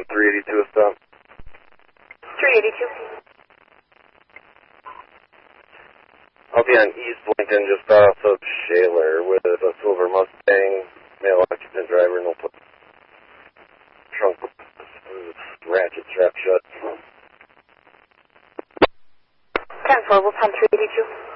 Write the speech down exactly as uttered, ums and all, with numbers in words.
three eighty-two a stop. three eighty-two. I'll be on East Lincoln, just off of Shaler, with a silver Mustang, male occupant driver, no trunk, ratchet strap shut. ten four, we'll find three eighty-two.